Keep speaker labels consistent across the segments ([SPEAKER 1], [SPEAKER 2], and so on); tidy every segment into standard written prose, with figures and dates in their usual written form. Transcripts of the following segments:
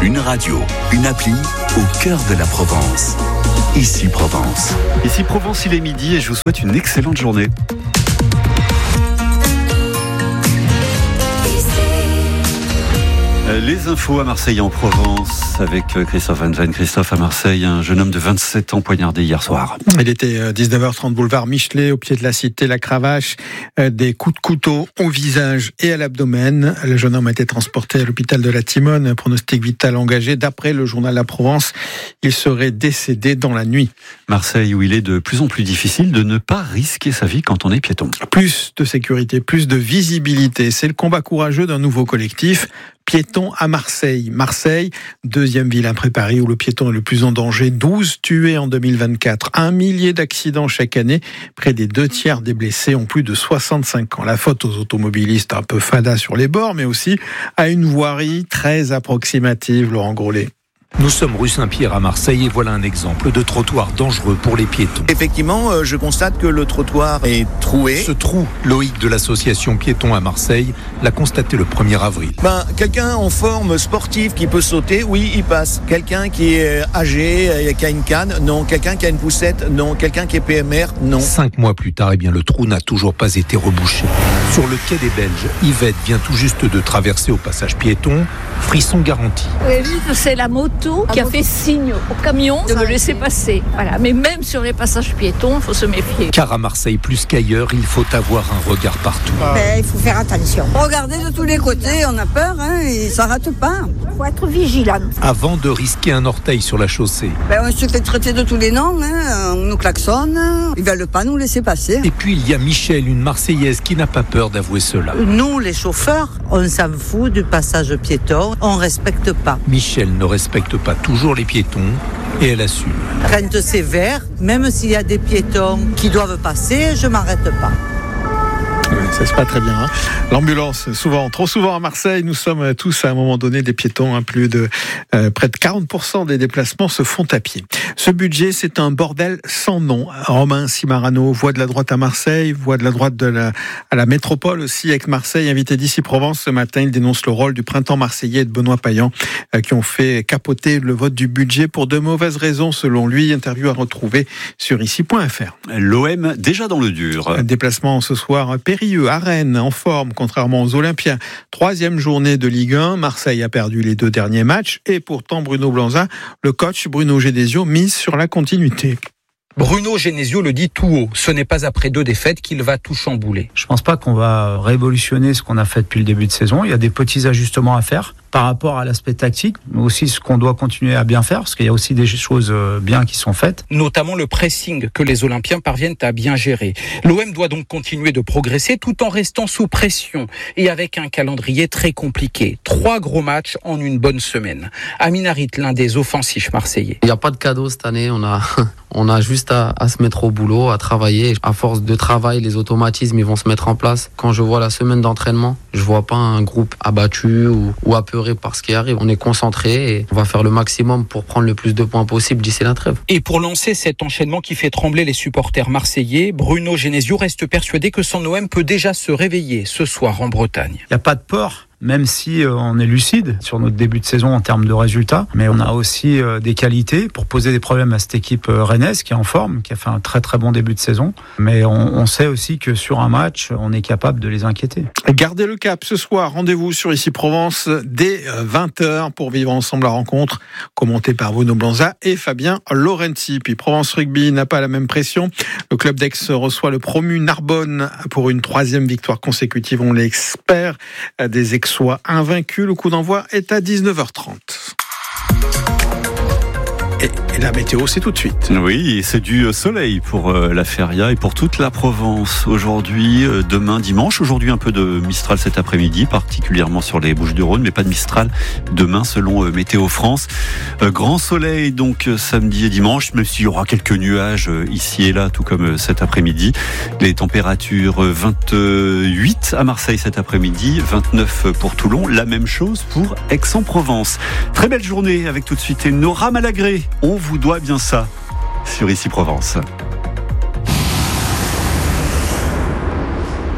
[SPEAKER 1] Une radio, une appli au cœur de la Provence. Ici Provence.
[SPEAKER 2] Ici Provence, il est midi et je vous souhaite une excellente journée. Les infos à Marseille en Provence avec Christophe Van Ven. Christophe, à Marseille, un jeune homme de 27 ans poignardé hier soir.
[SPEAKER 3] Il était 19h30 boulevard Michelet, au pied de la cité La Cravache, des coups de couteau au visage et à l'abdomen. Le jeune homme a été transporté à l'hôpital de la Timone, pronostic vital engagé. D'après le journal La Provence, il serait décédé dans la nuit.
[SPEAKER 2] Marseille, où il est de plus en plus difficile de ne pas risquer sa vie quand on est piéton.
[SPEAKER 3] Plus de sécurité, plus de visibilité, c'est le combat courageux d'un nouveau collectif. Piétons à Marseille. Marseille, deuxième ville après Paris où le piéton est le plus en danger. 12 tués en 2024. 1 millier d'accidents chaque année. Près des 2/3 des blessés ont plus de 65 ans. La faute aux automobilistes un peu fada sur les bords, mais aussi à une voirie très approximative, Laurent Grollet.
[SPEAKER 4] Nous sommes rue Saint-Pierre à Marseille et voilà un exemple de trottoir dangereux pour les piétons.
[SPEAKER 5] Effectivement, je constate que le trottoir est troué.
[SPEAKER 4] Ce trou, Loïc de l'association Piétons à Marseille l'a constaté le 1er avril.
[SPEAKER 5] Quelqu'un en forme sportive qui peut sauter, oui, il passe. Quelqu'un qui est âgé, qui a une canne, non. Quelqu'un qui a une poussette, non. Quelqu'un qui est PMR, non.
[SPEAKER 4] 5 mois plus tard, le trou n'a toujours pas été rebouché. Sur le quai des Belges, Yvette vient tout juste de traverser au passage piéton. Frisson garanti.
[SPEAKER 6] C'est la moto qui a fait signe au camion de me laisser passer. Voilà. Mais même sur les passages piétons, il faut se méfier.
[SPEAKER 4] Car à Marseille, plus qu'ailleurs, il faut avoir un regard partout.
[SPEAKER 7] Il faut faire attention. Regardez de tous les côtés, on a peur, et ça rate pas. Il faut être vigilant.
[SPEAKER 4] Avant de risquer un orteil sur la chaussée.
[SPEAKER 7] On se fait traiter de tous les noms, on nous klaxonne, ils veulent pas nous laisser passer.
[SPEAKER 4] Et puis il y a Michel, une Marseillaise qui n'a pas peur d'avouer cela.
[SPEAKER 8] Nous, les chauffeurs, on s'en fout du passage piéton, on respecte pas.
[SPEAKER 4] Michel ne respecte pas toujours les piétons et elle assume.
[SPEAKER 8] Quand c'est vert, même s'il y a des piétons qui doivent passer, je m'arrête pas.
[SPEAKER 3] Ça se passe très bien. L'ambulance, trop souvent à Marseille, nous sommes tous à un moment donné des piétons. Plus de près de 40% des déplacements se font à pied. Ce budget, c'est un bordel sans nom. Romain Cimarano, voix de la droite à Marseille, voix de la droite à la métropole aussi, avec Marseille, invité d'Ici Provence ce matin. Il dénonce le rôle du printemps marseillais et de Benoît Payan qui ont fait capoter le vote du budget pour de mauvaises raisons, selon lui. Interview à retrouver sur ici.fr.
[SPEAKER 2] L'OM déjà dans le dur.
[SPEAKER 3] Un déplacement ce soir périlleux à Rennes, en forme, contrairement aux Olympiens. 3e journée de Ligue 1. Marseille a perdu les 2 derniers matchs. Et pourtant, Bruno Blanza, le coach Bruno Genesio, mise sur la continuité.
[SPEAKER 9] Bruno Genesio le dit tout haut. Ce n'est pas après 2 défaites qu'il va tout chambouler.
[SPEAKER 10] Je pense pas qu'on va révolutionner ce qu'on a fait depuis le début de saison. Il y a des petits ajustements à faire par rapport à l'aspect tactique, mais aussi ce qu'on doit continuer à bien faire, parce qu'il y a aussi des choses bien qui sont faites.
[SPEAKER 9] Notamment le pressing que les Olympiens parviennent à bien gérer. L'OM doit donc continuer de progresser tout en restant sous pression et avec un calendrier très compliqué. 3 gros matchs en une bonne semaine. Amin Harit, l'un des offensifs marseillais.
[SPEAKER 11] Il n'y a pas de cadeau cette année, on a juste à se mettre au boulot, à travailler. À force de travail, les automatismes ils vont se mettre en place. Quand je vois la semaine d'entraînement, je vois pas un groupe abattu ou apeuré par ce qui arrive. On est concentré et on va faire le maximum pour prendre le plus de points possible d'ici la trêve.
[SPEAKER 9] Et pour lancer cet enchaînement qui fait trembler les supporters marseillais, Bruno Genesio reste persuadé que son OM peut déjà se réveiller ce soir en Bretagne.
[SPEAKER 10] Il n'y a pas de peur. Même si on est lucide sur notre début de saison en termes de résultats, mais on a aussi des qualités pour poser des problèmes à cette équipe rennaise qui est en forme, qui a fait un très très bon début de saison. Mais on sait aussi que sur un match, on est capable de les inquiéter.
[SPEAKER 3] Gardez le cap ce soir, rendez-vous sur Ici Provence dès 20h pour vivre ensemble la rencontre, commentée par Bruno Blanza et Fabien Laurenti. Puis Provence Rugby n'a pas la même pression. Le club d'Aix reçoit le promu Narbonne pour une 3e victoire consécutive. On l'espère, des Aixois invaincus. Le coup d'envoi est à 19h30. Et la météo, c'est tout de suite.
[SPEAKER 2] Oui, c'est du soleil pour la Feria et pour toute la Provence. Aujourd'hui, demain, dimanche. Aujourd'hui, un peu de Mistral cet après-midi, particulièrement sur les Bouches-du-Rhône, mais pas de Mistral demain, selon Météo France. Grand soleil, donc, samedi et dimanche, même s'il y aura quelques nuages ici et là, tout comme cet après-midi. Les températures 28 à Marseille cet après-midi, 29 pour Toulon. La même chose pour Aix-en-Provence. Très belle journée avec tout de suite Nora Malagré. On vous doit bien ça sur Ici Provence.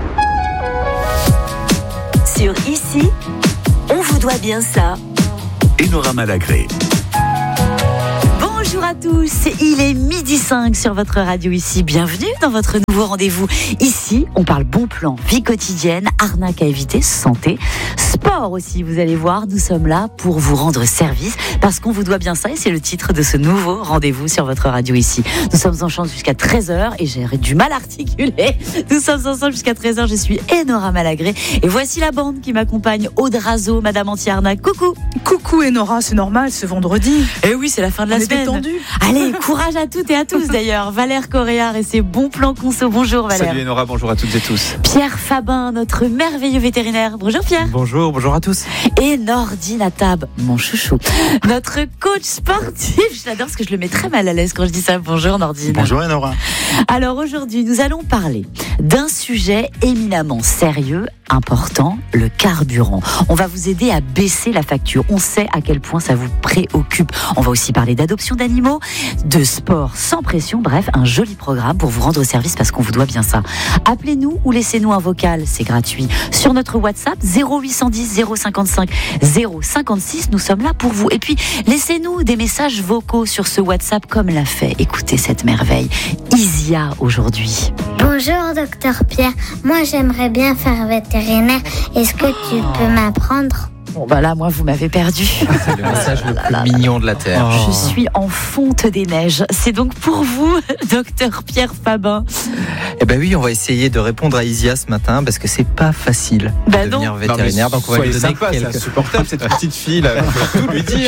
[SPEAKER 12] Sur Ici, on vous doit bien ça.
[SPEAKER 1] et Nora Malagré.
[SPEAKER 12] Bonjour à tous, il est 12h05 sur votre radio ici. Bienvenue dans votre nouveau rendez-vous. Ici, on parle bon plan, vie quotidienne, arnaque à éviter, santé, sport aussi. Vous allez voir, nous sommes là pour vous rendre service parce qu'on vous doit bien ça et c'est le titre de ce nouveau rendez-vous sur votre radio ici. Nous sommes ensemble jusqu'à 13h et j'ai du mal à articuler. Nous sommes ensemble jusqu'à 13h, je suis Enora Malagré et voici la bande qui m'accompagne. Aude Razo, Madame Anti-Arnaque, coucou.
[SPEAKER 13] Coucou Enora, c'est normal, ce vendredi.
[SPEAKER 12] Eh oui, c'est la fin de la semaine. Allez, courage à toutes et à tous d'ailleurs. Valère Coréard et ses bons plans conso. Bonjour Valère.
[SPEAKER 14] Salut Enora, bonjour à toutes et tous.
[SPEAKER 12] Pierre Fabin, notre merveilleux vétérinaire. Bonjour Pierre.
[SPEAKER 14] Bonjour à tous.
[SPEAKER 12] Et Nordine Atab, mon chouchou, notre coach sportif. Je l'adore parce que je le mets très mal à l'aise quand je dis ça. Bonjour Nordine.
[SPEAKER 14] Bonjour Enora.
[SPEAKER 12] Alors aujourd'hui, nous allons parler d'un sujet éminemment sérieux, important, le carburant. On va vous aider à baisser la facture. On sait à quel point ça vous préoccupe. On va aussi parler d'adoption d'animaux, de sport sans pression, bref, un joli programme pour vous rendre service parce qu'on vous doit bien ça. Appelez-nous ou laissez-nous un vocal, c'est gratuit. Sur notre WhatsApp 0810 055 056, nous sommes là pour vous. Et puis, laissez-nous des messages vocaux sur ce WhatsApp comme l'a fait. Écoutez cette merveille, Isia aujourd'hui.
[SPEAKER 15] Bonjour docteur Pierre, moi j'aimerais bien faire vétérinaire, est-ce que tu peux m'apprendre ?
[SPEAKER 12] Bon bah là, moi, vous m'avez perdu.
[SPEAKER 14] C'est le message le plus mignon de la Terre.
[SPEAKER 12] Je suis en fonte des neiges. C'est donc pour vous, docteur Pierre Fabin.
[SPEAKER 14] Eh ben oui, on va essayer de répondre à Isia ce matin parce que c'est pas facile de devenir vétérinaire. Donc on va lui donner quelques...
[SPEAKER 16] C'est insupportable cette petite fille là. Faut tout lui dire.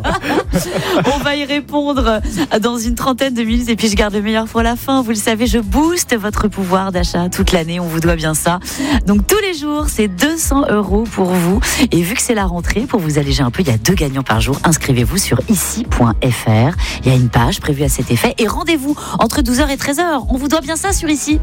[SPEAKER 12] On va y répondre dans une trentaine de minutes et puis je garde le meilleur pour la fin. Vous le savez, je booste votre pouvoir d'achat toute l'année. On vous doit bien ça. Donc tous les jours, c'est 200 € pour vous. Et vu que c'est la rentrée, pour vous alléger un peu, il y a 2 gagnants par jour. Inscrivez-vous sur ici.fr. Il y a une page prévue à cet effet. Et rendez-vous entre 12h et 13h. On vous doit bien ça sur Ici.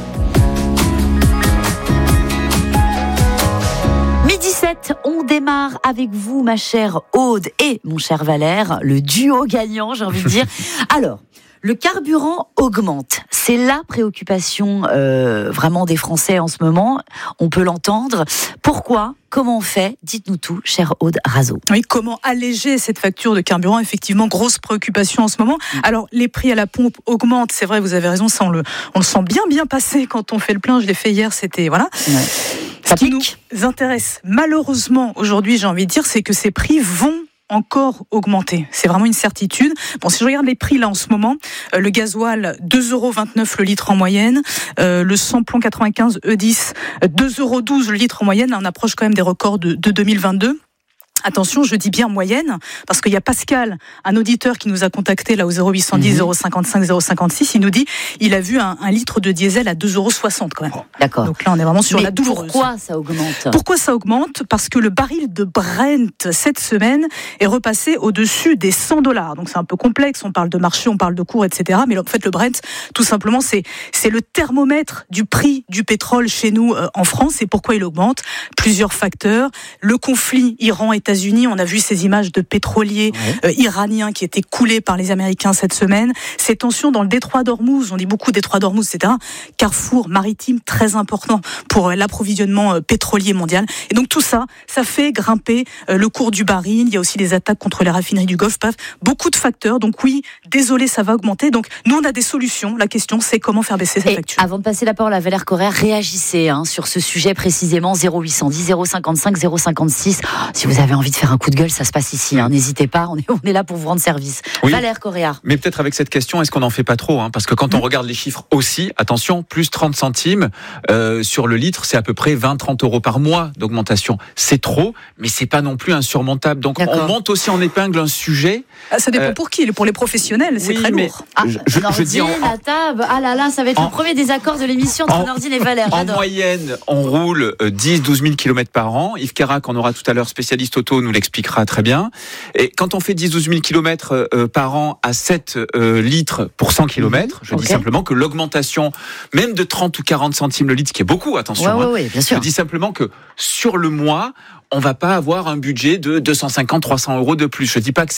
[SPEAKER 12] Midi 7, on démarre avec vous, ma chère Aude et mon cher Valère, le duo gagnant, j'ai envie de dire. Alors, le carburant augmente. C'est la préoccupation vraiment des Français en ce moment. On peut l'entendre. Pourquoi ? Comment on fait ? Dites-nous tout, chère Aude Razo.
[SPEAKER 13] Oui, comment alléger cette facture de carburant ? Effectivement, grosse préoccupation en ce moment. Alors, les prix à la pompe augmentent. C'est vrai, vous avez raison, ça on le sent bien passer quand on fait le plein. Je l'ai fait hier, c'était... Voilà. Ouais. Ce qui nous intéresse malheureusement aujourd'hui, j'ai envie de dire, c'est que ces prix vont encore augmenter. C'est vraiment une certitude. Bon, si je regarde les prix là en ce moment, le gasoil 2,29 € le litre en moyenne, le samplon 95 E10 2,12 € le litre en moyenne. Là, on approche quand même des records de 2022. Attention, je dis bien moyenne, parce qu'il y a Pascal, un auditeur qui nous a contacté là au 0810 055 056, il nous dit il a vu un litre de diesel à 2,60 € quand même.
[SPEAKER 12] D'accord.
[SPEAKER 13] Donc là, on est vraiment sur la douloureuse.
[SPEAKER 12] Pourquoi ça augmente ?
[SPEAKER 13] Pourquoi ça augmente ? Parce que le baril de Brent, cette semaine, est repassé au-dessus des 100 $. Donc c'est un peu complexe, on parle de marché, on parle de cours, etc. Mais en fait, le Brent, tout simplement, c'est le thermomètre du prix du pétrole chez nous en France. Et pourquoi il augmente ? Plusieurs facteurs. Le conflit Iran-États-Unis, on a vu ces images de pétroliers iraniens qui étaient coulés par les Américains cette semaine. Ces tensions dans le détroit d'Ormuz, on dit beaucoup détroit d'Ormuz, etc. Carrefour maritime très important pour l'approvisionnement pétrolier mondial. Et donc tout ça, ça fait grimper le cours du baril. Il y a aussi des attaques contre les raffineries du Golfe. Beaucoup de facteurs. Donc oui, désolé, ça va augmenter. Donc nous, on a des solutions. La question, c'est comment faire baisser cette facture.
[SPEAKER 12] Avant de passer la parole à Valère Coréard, réagissez sur ce sujet précisément. 0810 055 056. Si vous avez envie de faire un coup de gueule, ça se passe ici. N'hésitez pas, on est là pour vous rendre service. Oui, Valère Coréard.
[SPEAKER 16] Mais peut-être avec cette question, est-ce qu'on n'en fait pas trop ? Parce que quand on regarde les chiffres aussi, attention, plus 30 centimes sur le litre, c'est à peu près 20-30 € par mois d'augmentation. C'est trop, mais c'est pas non plus insurmontable. Donc on monte aussi en épingle un sujet.
[SPEAKER 13] Ça dépend pour qui ? Pour les professionnels, c'est très lourd.
[SPEAKER 12] Je dis à table. Ah là là, ça va être le premier désaccord de l'émission entre Nordine et Valère.
[SPEAKER 16] En moyenne, on roule 10-12 000 km par an. Yves Carac, on aura tout à l'heure, spécialiste auto, nous l'expliquera très bien. Et quand on fait 10-12 000 km par an à 7 litres pour 100 km, je dis simplement que l'augmentation, même de 30 ou 40 centimes le litre, ce qui est beaucoup, attention,
[SPEAKER 12] bien sûr.
[SPEAKER 16] Je dis simplement que sur le mois, on va pas avoir un budget de 250-300 € de plus. Je dis pas que c'est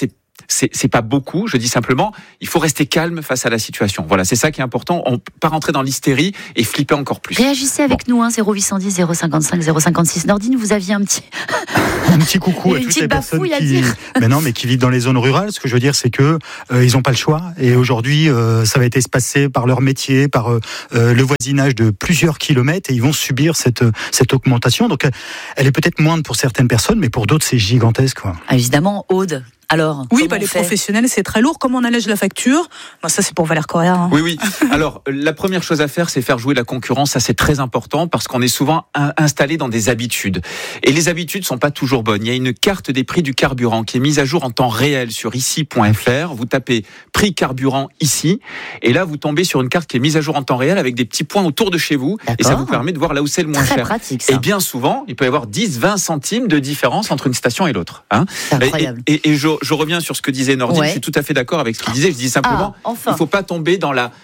[SPEAKER 16] c'est pas beaucoup. Je dis simplement, il faut rester calme face à la situation. Voilà, c'est ça qui est important. On peut pas rentrer dans l'hystérie et flipper encore plus.
[SPEAKER 12] Réagissez avec nous, 0810 055 056. Nordine, vous aviez un petit
[SPEAKER 17] coucou à toutes les personnes qui vivent dans les zones rurales. Ce que je veux dire, c'est que ils n'ont pas le choix. Et aujourd'hui, ça va être espacé par leur métier, par le voisinage de plusieurs kilomètres, et ils vont subir cette augmentation. Donc, elle est peut-être moindre pour certaines personnes, mais pour d'autres, c'est gigantesque, quoi.
[SPEAKER 12] Ah, évidemment, Aude. Alors,
[SPEAKER 13] oui, les professionnels, c'est très lourd. Comment on allège la facture ? Ça, c'est pour Valère Correa.
[SPEAKER 16] Oui. Alors, la première chose à faire, c'est faire jouer la concurrence. Ça, c'est très important parce qu'on est souvent installé dans des habitudes. Et les habitudes sont pas toujours bonnes. Il y a une carte des prix du carburant qui est mise à jour en temps réel sur ici.fr. Vous tapez prix carburant ici. Et là, vous tombez sur une carte qui est mise à jour en temps réel avec des petits points autour de chez vous. D'accord. Et ça vous permet de voir là où c'est le moins cher.
[SPEAKER 12] Pratique, ça.
[SPEAKER 16] Et bien souvent, il peut y avoir 10-20 centimes de différence entre une station et l'autre.
[SPEAKER 12] C'est incroyable.
[SPEAKER 16] Et je reviens sur ce que disait Nordine. Je suis tout à fait d'accord avec ce qu'il disait. Je dis simplement, il ne faut pas tomber dans la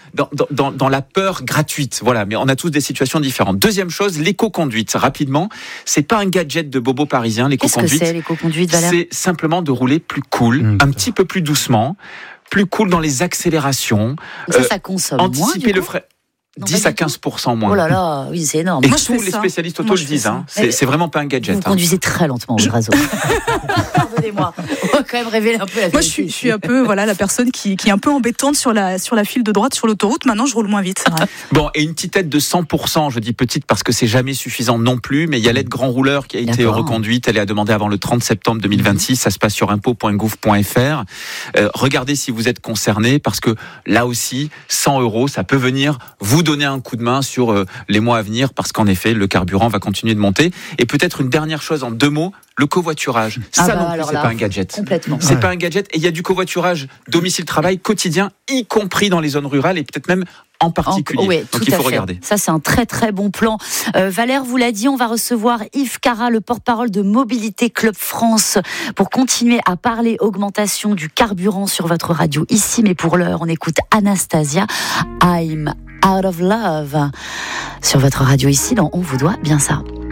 [SPEAKER 16] peur gratuite. Voilà, mais on a tous des situations différentes. Deuxième chose, l'éco-conduite. Rapidement, c'est pas un gadget de bobo parisien. L'éco-conduite,
[SPEAKER 12] qu'est-ce que c'est, l'éco-conduite, Valère ?
[SPEAKER 16] C'est simplement de rouler plus cool, un petit peu plus doucement, plus cool dans les accélérations.
[SPEAKER 12] Ça consomme
[SPEAKER 16] anticiper
[SPEAKER 12] moins,
[SPEAKER 16] le frais. 10 à 15% moins.
[SPEAKER 12] Oh là là, oui, c'est énorme.
[SPEAKER 16] Et tous les spécialistes auto le disent. C'est vraiment pas un gadget.
[SPEAKER 12] Vous conduisez très lentement, Razo. Pardonnez-moi. On va quand même révéler un peu la vérité.
[SPEAKER 13] Moi, je suis un peu la personne qui est un peu embêtante sur la file de droite sur l'autoroute. Maintenant, je roule moins vite. C'est vrai.
[SPEAKER 16] Bon, et une petite aide de 100%. Je dis petite parce que c'est jamais suffisant non plus. Mais il y a l'aide grand rouleur qui a été reconduite. Elle est à demander avant le 30 septembre 2026. Ça se passe sur impôt.gouv.fr. Regardez si vous êtes concerné parce que là aussi, 100 €, ça peut venir vous donner un coup de main sur les mois à venir parce qu'en effet, le carburant va continuer de monter. Et peut-être une dernière chose en 2 mots, le covoiturage. Ça non plus, c'est pas un gadget.
[SPEAKER 12] Complètement.
[SPEAKER 16] C'est pas un gadget. Et il y a du covoiturage domicile-travail quotidien, y compris dans les zones rurales et peut-être même en particulier.
[SPEAKER 12] Oui,
[SPEAKER 16] donc il faut regarder.
[SPEAKER 12] Ça, c'est un très très bon plan. Valère vous l'a dit, on va recevoir Yves Cara, le porte-parole de Mobilité Club France, pour continuer à parler augmentation du carburant sur votre radio ici. Mais pour l'heure, on écoute Anastasia, I'm Out of Love, sur votre radio ici dans On vous doit bien ça.